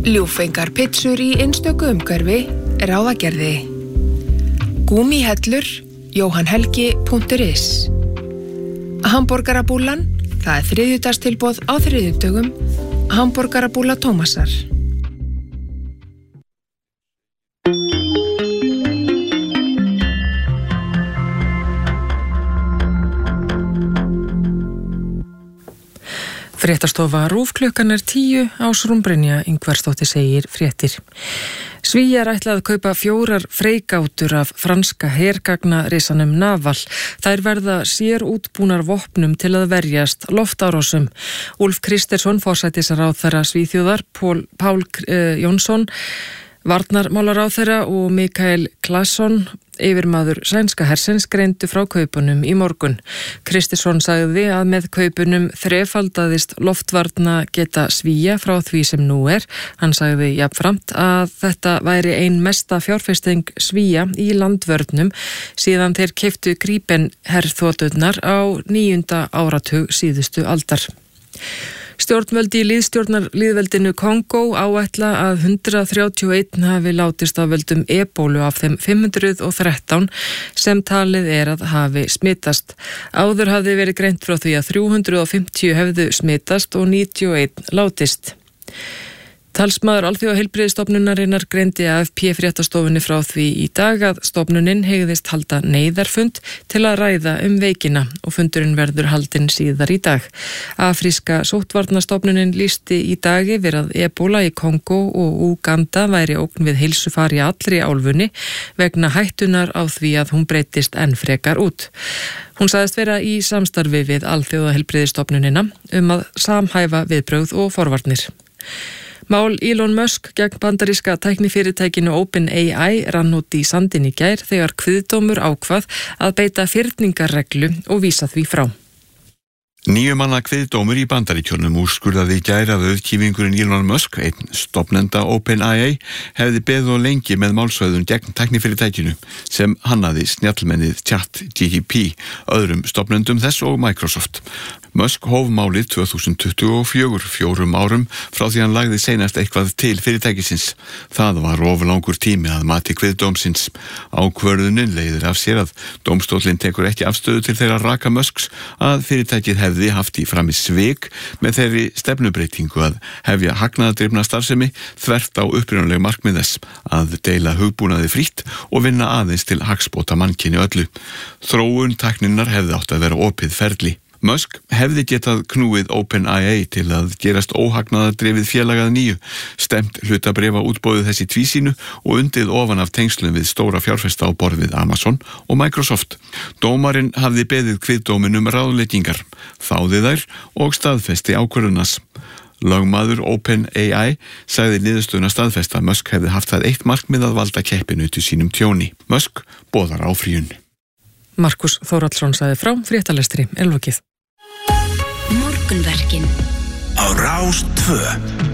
Ljúffengar pitsur í einstöku umhverfi, ráðagerði. Gúmíhellur, johanhelgi.is. Hamborgarabúlan, það þriðjudagstilboð á þriðjudögum, Hamborgarabúla Tómasar. Fréttastofa RÚV klukkan 10, Ásrún Brynja Ingvarsdóttir segir fréttir. Svíar ætla að kaupa 4 freigátur af franska hergagnarisanum Naval. Þær verða sér útbúnar vopnum til að verjast loftárásum. Úlf Kristersson, forsætisráðherra Svíþjóðar, Pál Jónsson, varnarmálaráðherra og Mikael Claesson, yfirmaður sænska hersins, greindu frá kaupunum í morgun. Kristersson sagði að með kaupunum þrefaldaðist loftvarna geta Svía frá því sem nú er. Hann sagði jafnframt að þetta væri ein mesta fjárfesting Svía í landvörnum síðan þeir keyptu Gripen herþoturnar á 9. áratug síðustu aldar. Stjórnvöld í lýðveldinu Kongó áætla að 131 hafi látist af völdum ebólu af þeim 513 sem talið að hafi smitast. Áður hafði verið greint frá því að 350 hefðu smitast og 91 látist. Talsmaður Alþjóðaheilbrigðisstofnunarinnar greindi AFP fréttastofunni frá því í dag að stofnunin hegðist halda neyðarfund til að ræða veikina og fundurinn verður haldinn síðar í dag. Afríska sóttvarnastofnunin lýsti í dag yfir að ebóla í Kongó og Úganda væri ógn við heilsufar í allri álfunni vegna hættunar á því að hún breytist enn frekar út. Hún sagðist vera í samstarfi við Alþjóðaheilbrigðisstofnunina að samhæfa viðbrögð og forvarnir. Mál Elon Musk gegn bandaríska tæknifyrirtækinu OpenAI rann út í sandinn í gær þegar kviðdómur ákvað að beita fyrningarreglu og vísa því frá. 9 manna kviðdómur í Bandaríkjunum úrskurðaði í gær að auðkýfingurinn Elon Musk, einn stofnenda OpenAI, hefði beðið og lengi með málsvæðun gegn tæknifyrirtækinu sem hannaði snjallmennið ChatGPT, öðrum stofnendum þess og Microsoft. Musk hóf málið 2024, 4 árum frá því hann lagði seinast eitthvað til fyrirtækisins. Það var oflangur tími að mati kviðdómsins. Ákvörðunin leiðir af sér að dómstóllinn tekur ekki afstöðu til þeirra raka Musks að fyrirtækið hefði haft í frammi svik með þeirri stefnubreitingu að hefja hagnaðardrifna starfsemi þvert á upprunaleg markmið þess að deila hugbúnaði frítt og vinna aðeins til hagsbóta mannkyni öllu. Þróun tækninnar hefði átt að vera opið ferli. Musk hefði getað knúið OpenAI til að gerast óhagnaðardrifið félagað nýju, stemt hlutabréfa útboðið þessi tvísínu og undið ofan af tengslum við stóra fjárfesta á borð við Amazon og Microsoft. Dómarinn hafði beðið kviðdóminum ráðleggingar, þáði þær og staðfesti ákvörðunas. Lögmaður OpenAI sagði niðurstöðuna staðfesta að Musk hefði haft það eitt markmið að valda keppinu til sínum tjóni. Musk boðar áfrýjun. Markus Þórhallsson sagði frá, fréttalestri lokið. Morgunverkin á Rás 2.